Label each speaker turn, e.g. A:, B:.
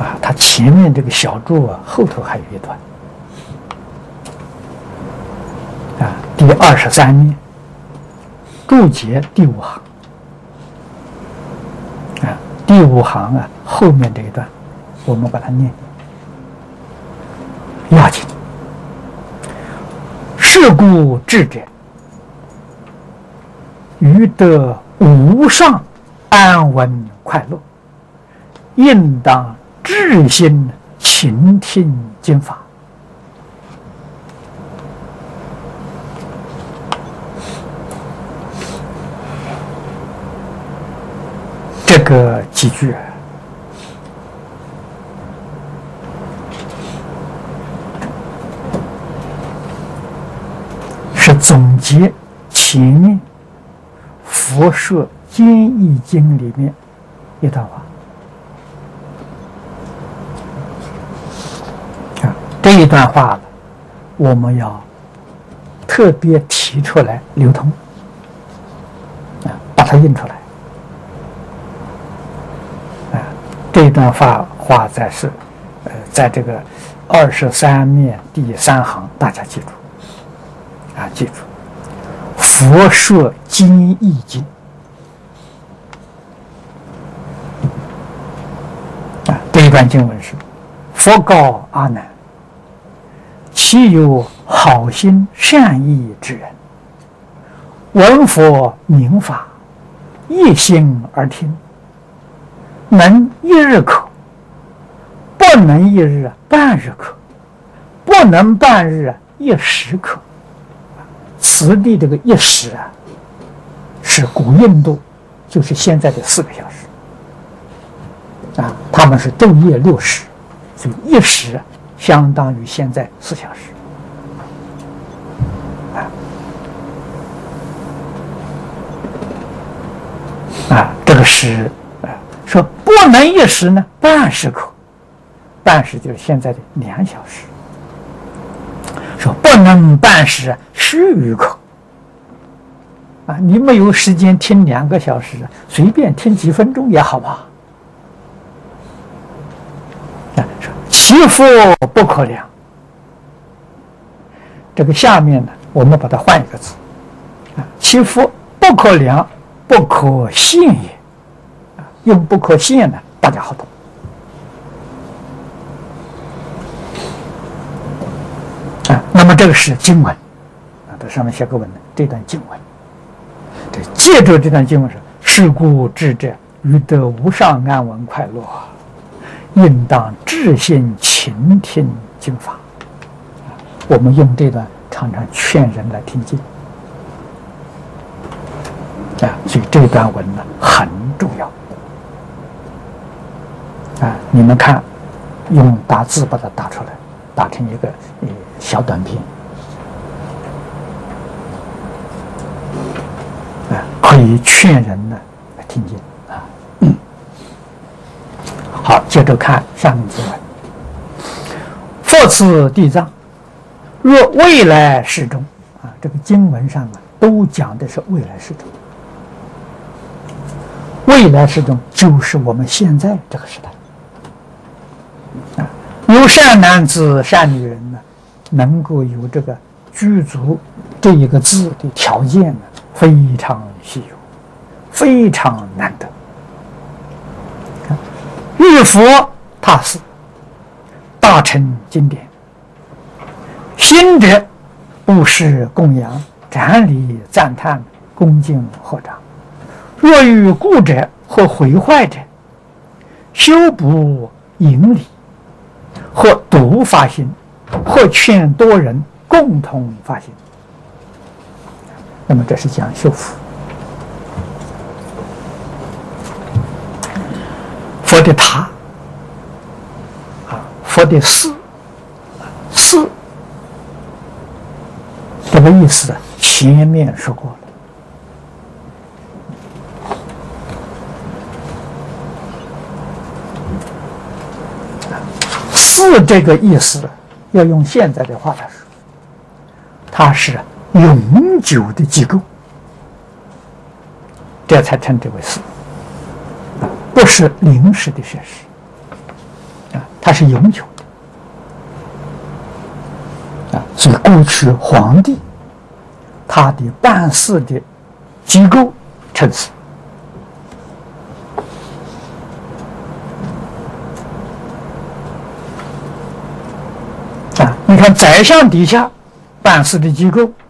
A: 它前面这个小注后头还有一段第23面注解第5行第5行后面这一段，我们把它念要紧。是故智者，欲得无上安稳快乐，应当至心勤听经法。这个几句是总结前面佛说坚义经里面一段话这一段话我们要特别提出来流通把它印出来这段话在在这个23面第3行，大家记住记住，佛说坚义经这一段经文是：佛告阿难，其有好心善意之人，闻佛明法，一心而听，能一日可，不能一日半日可，不能半日一时可。此地这个一时是古印度，就是现在的4个小时他们是昼夜6时，所以一时相当于现在4小时这个时说不能一时呢，半时可，半时就是现在的2小时。说不能半时10余可你没有时间听2个小时，随便听几分钟也好吧说其福不可量。这个下面呢，我们把它换一个字其福不可量，不可限也用不可限呢，大家好懂那么这个是经文这上面写个文的这段经文，借着这段经文说：是故智者欲得无上安稳快乐，应当至心勤听经法。我们用这段常常劝人来听经所以这段文呢很重要你们看，用打字把它打出来，打成一个小短片可以劝人呢来听经好，接着看下面经文：复次地藏，若未来世中这个经文上都讲的是未来世中。未来世中就是我们现在这个时代有善男子善女人呢，能够有这个具足这一个字的条件呢，非常稀有，非常难得。遇佛踏寺，大乘经典，心者布施供养，瞻礼赞叹，恭敬合掌。若遇故者或毁坏者，修补引礼，或独发心，或劝多人共同发心。那么这是讲修福。佛的塔佛的寺，寺这个意思前面说过了。寺这个意思要用现在的话来说，它是永久的机构，这才称之为寺，不是临时的设施它是永久的所以过去皇帝他的办事的机构称是你看宰相底下办事的机构